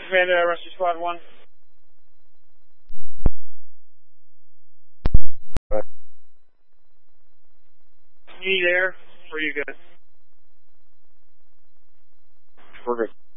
Command, Rescue Squad 1. Right. Need air, or you good? We're good.